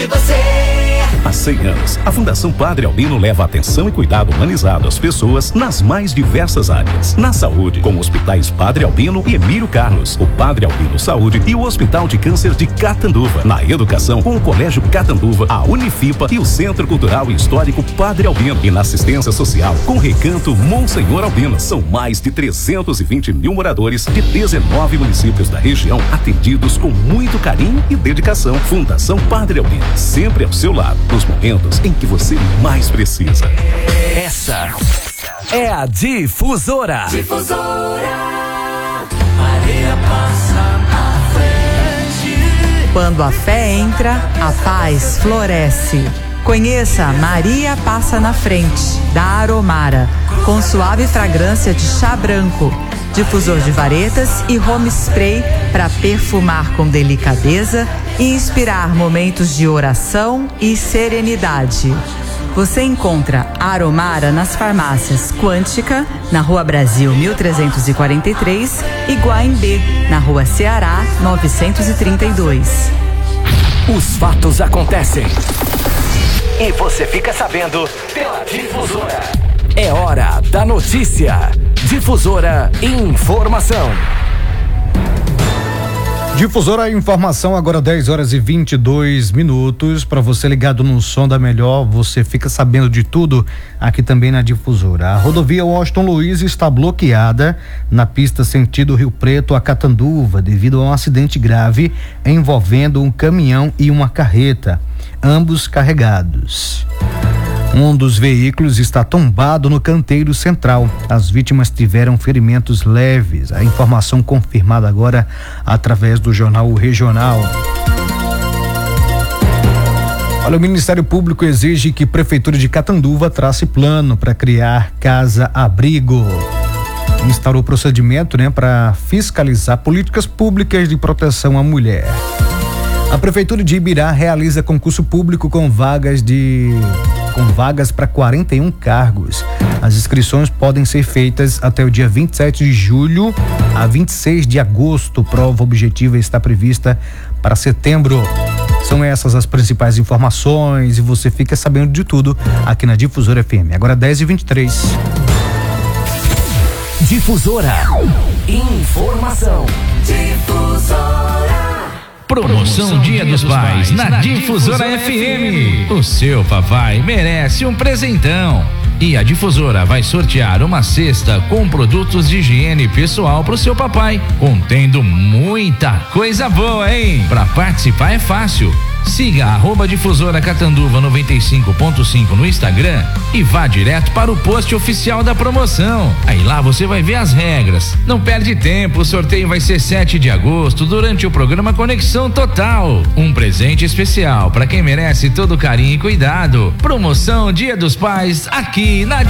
de você. Há 100 anos, a Fundação Padre Albino leva atenção e cuidado humanizado às pessoas nas mais diversas áreas. Na saúde, com hospitais Padre Albino e Emílio Carlos, o Padre Albino Saúde e o Hospital de Câncer de Catanduva. Na educação, com o Colégio Catanduva, a Unifipa e o Centro Cultural e Histórico Padre Albino. E na assistência social, com o Recanto Monsenhor Albino. São mais de 320 mil moradores de 19 municípios da região atendidos com muito carinho e dedicação. Fundação Padre Albino, sempre ao seu lado, nos momentos em que você mais precisa. Essa é a Difusora. Difusora. Maria passa na frente. Quando a fé entra, a paz floresce. Conheça Maria Passa na Frente, da Aromara, com suave fragrância de chá branco, difusor de varetas e home spray para perfumar com delicadeza e inspirar momentos de oração e serenidade. Você encontra Aromara nas farmácias Quântica, na Rua Brasil 1343 e Guaimbê, na Rua Ceará 932. Os fatos acontecem e você fica sabendo pela Difusora. É hora da notícia. Difusora Informação. Difusora Informação, agora 10h22. Para você ligado no som da melhor, você fica sabendo de tudo aqui também na Difusora. A rodovia Washington Luiz está bloqueada na pista sentido Rio Preto a Catanduva devido a um acidente grave envolvendo um caminhão e uma carreta, ambos carregados. Um dos veículos está tombado no canteiro central. As vítimas tiveram ferimentos leves. A informação confirmada agora através do Jornal Regional. Olha, o Ministério Público exige que a Prefeitura de Catanduva trace plano para criar casa-abrigo. Instaurou procedimento, para fiscalizar políticas públicas de proteção à mulher. A Prefeitura de Ibirá realiza concurso público com vagas para 41 cargos. As inscrições podem ser feitas até o dia 27 de julho a 26 de agosto. Prova objetiva está prevista para setembro. São essas as principais informações e você fica sabendo de tudo aqui na Difusora FM. Agora 10h23. Difusora Informação. Difusora. Promoção Dia dos Pais na Difusora FM. O seu papai merece um presentão. E a Difusora vai sortear uma cesta com produtos de higiene pessoal pro seu papai, contendo muita coisa boa, hein? Pra participar é fácil. Siga @Difusora Catanduva 95.5 no Instagram e vá direto para o post oficial da promoção. Aí lá você vai ver as regras. Não perde tempo, o sorteio vai ser 7 de agosto durante o programa Conexão Total. Um presente especial para quem merece todo carinho e cuidado. Promoção Dia dos Pais aqui na